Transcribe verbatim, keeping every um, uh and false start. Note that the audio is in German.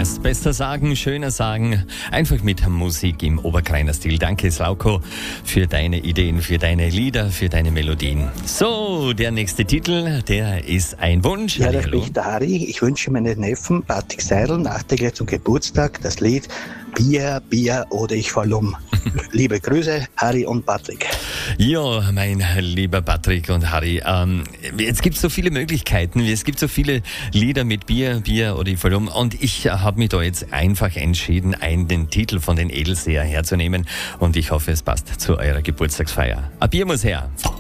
das besser sagen, schöner sagen, einfach mit Musik im Oberkreiner Stil. Danke, Slauko, für deine Ideen, für deine Lieder, für deine Melodien. So, der nächste Titel, der ist ein Wunsch. Ja, da Hallo. spricht der Harry. Ich wünsche meinen Neffen Patrick Seidel nachträglich zum Geburtstag das Lied Bier, Bier oder ich fall um. Liebe Grüße, Harry und Patrick. Ja, mein lieber Patrick und Harry, ähm, es gibt so viele Möglichkeiten, es gibt so viele Lieder mit Bier, Bier oder ich fall um, und ich habe mich da jetzt einfach entschieden, einen Titel von den Edelseher herzunehmen, und ich hoffe, es passt zu eurer Geburtstagsfeier. Ein Bier muss her.